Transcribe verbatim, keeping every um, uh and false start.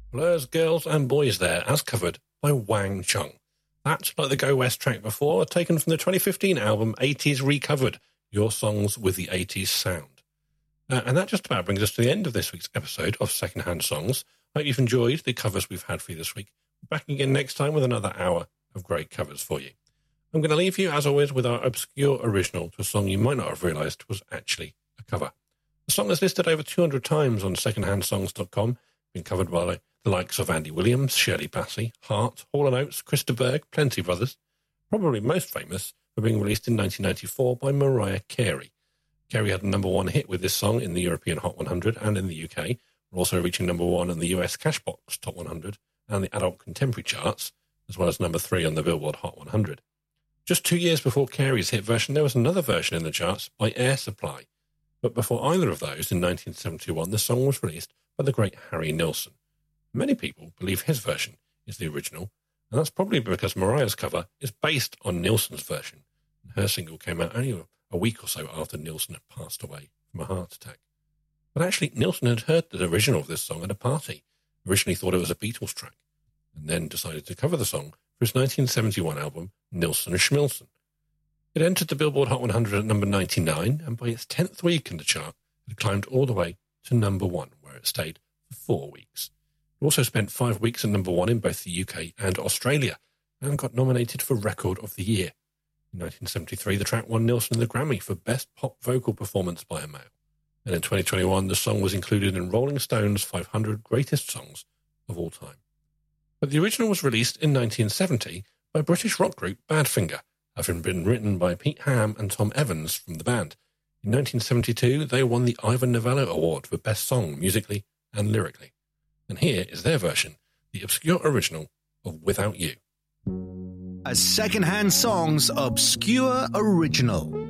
Blur's Girls and Boys there, as covered by Wang Chung. That, like the Go West track before, taken from the twenty fifteen album eighties Recovered, Your Songs with the eighties Sound. Uh, and that just about brings us to the end of this week's episode of Secondhand Songs. I hope you've enjoyed the covers we've had for you this week. Back again next time with another hour of great covers for you. I'm going to leave you, as always, with our obscure original to a song you might not have realised was actually a cover. The song is listed over two hundred times on secondhand songs dot com, been covered by the likes of Andy Williams, Shirley Bassey, Hart, Hall and Oates, Christa Berg, Plenty Brothers, probably most famous for being released in nineteen ninety-four by Mariah Carey. Carey had a number one hit with this song in the European Hot one hundred and in the U K, also reaching number one on the U S Cashbox Top one hundred and the Adult Contemporary charts, as well as number three on the Billboard Hot one hundred. Just two years before Carey's hit version, there was another version in the charts by Air Supply. But before either of those, in nineteen seventy-one, the song was released by the great Harry Nilsson. Many people believe his version is the original, and that's probably because Mariah's cover is based on Nilsson's version. Her single came out only a week or so after Nilsson had passed away from a heart attack. But actually, Nilsson had heard the original of this song at a party, originally thought it was a Beatles track, and then decided to cover the song for his nineteen seventy-one album, Nilsson and Schmilsson. It entered the Billboard Hot one hundred at number ninety-nine, and by its tenth week in the chart, it had climbed all the way to number one, where it stayed for four weeks. It also spent five weeks at number one in both the U K and Australia, and got nominated for Record of the Year. In nineteen seventy-three, the track won Nilsson the Grammy for Best Pop Vocal Performance by a Male. And in twenty twenty-one, the song was included in Rolling Stone's five hundred Greatest Songs of All Time. But the original was released in nineteen seventy by British rock group Badfinger, having been written by Pete Ham and Tom Evans from the band. In nineteen seventy-two, they won the Ivor Novello Award for Best Song musically and lyrically. And here is their version, the obscure original of Without You. A Secondhand Songs obscure original.